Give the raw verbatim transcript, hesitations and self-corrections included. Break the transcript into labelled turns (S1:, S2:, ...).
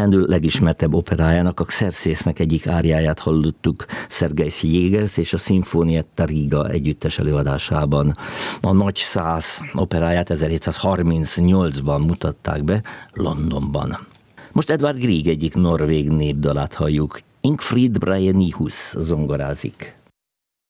S1: Handel legismertebb operájának, a Xerxesnek egyik áriáját hallottuk Sergei Jégers és a Sinfonietta Riga együttes előadásában. A Nagy Szász operáját ezerhétszázharmincnyolcban mutatták be Londonban. Most Edvard Grieg egyik norvég népdalát halljuk. Ingfrid Brynihus zongorázik.